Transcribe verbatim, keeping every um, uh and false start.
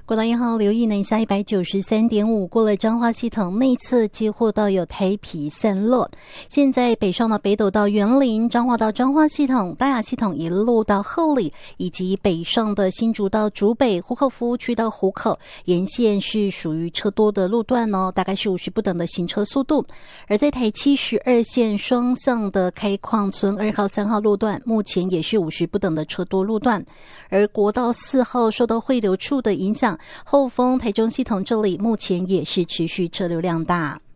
国道一号留意南下一百九十三点五，过了彰化系统内侧，接获到有台皮散落。现在北上的北斗到园林，彰化到彰化系统，大雅系统一路到后里，以及北上的新竹到竹北，湖口服务区到湖口，沿线是属于车多的路段哦，大概是五十不等的行车速度。而在台七十二线双向的开矿村二号、三号路段，目前也是五十不等的车多路段。而国道四号受到汇流处的影响，后丰台中系统这里目前也是持续车流量大。